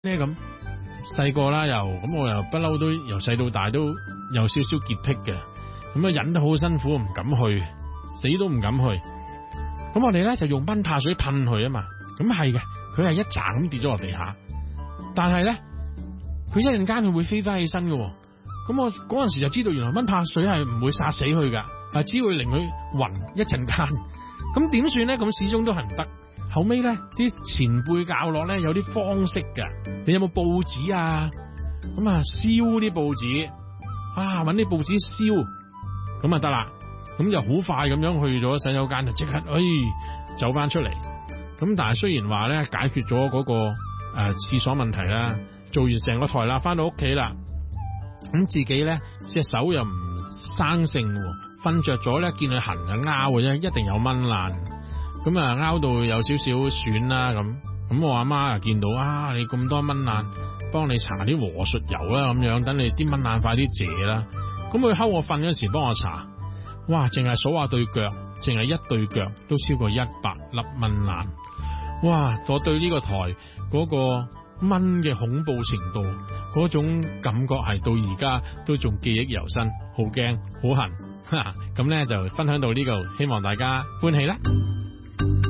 咧咁細個啦，咁我又不嬲都由細到大都有少少潔癖嘅，咁啊忍得好辛苦，唔敢去，死都唔敢去。咁我哋咧就用蚊怕水噴佢啊嘛，咁係嘅，佢係一擲咁跌咗落地下，但係咧佢一陣間佢會飛翻起身嘅，咁我嗰陣時就知道原來蚊怕水係唔會殺死佢噶，係只會令佢暈一陣間。咁點算咧？咁始終都係唔得。後尾咧，啲前輩教落咧有啲方式噶。你有冇報紙啊？咁啊，燒啲報紙啊，搵啲報紙燒，咁啊得啦。咁就好快咁樣去咗洗手間，就即刻走翻出嚟。咁但係雖然話咧解決咗嗰個廁所問題啦，做完成個台啦，翻到屋企啦，咁自己咧隻手又唔生性，瞓着咗咧見佢痕就拗嘅啫，一定有蚊爛。咁啊拗到有少少損啦，咁我阿媽又見到你咁多蚊爛，幫你搽啲和術油啦，咁樣等你啲蚊爛快啲謝啦。咁佢睺我瞓嗰時幫我搽，哇！淨係數下對腳，淨係一對腳都超過100粒蚊爛。哇！我對呢個台嗰個蚊嘅恐怖程度，嗰種感覺係到而家都仲記憶猶新，好驚好痕。咁咧就分享到呢度，希望大家歡喜啦。